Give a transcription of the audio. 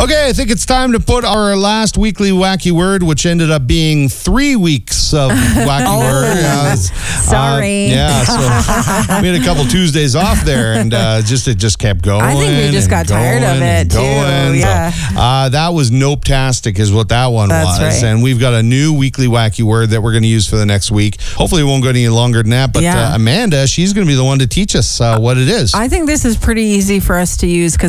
Okay, I think it's time to put our last weekly wacky word, which ended up being 3 weeks of wacky word. Sorry. So we had a couple Tuesdays off there, and it just kept going. I think we just got tired of it, too. Yeah. So, that was nope-tastic is what that one was. Right. And we've got a new weekly wacky word that we're going to use for the next week. Hopefully it won't go any longer than that, but Amanda, she's going to be the one to teach us what it is. I think this is pretty easy for us to use because